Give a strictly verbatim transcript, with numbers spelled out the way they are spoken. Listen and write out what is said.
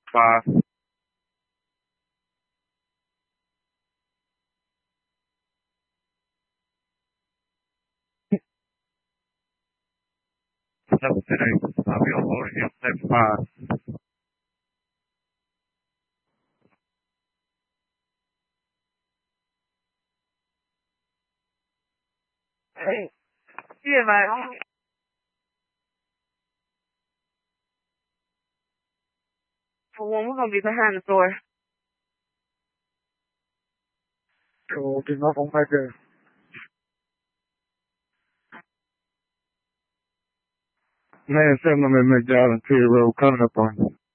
Five. Seven, ten, eight. I'll be on board again. Seven, five. Hey. Yeah, man. For one, we're gonna be behind the door. So, there's nothing right there. Man, seven, I'm at McDowell and Pier Road coming up on you.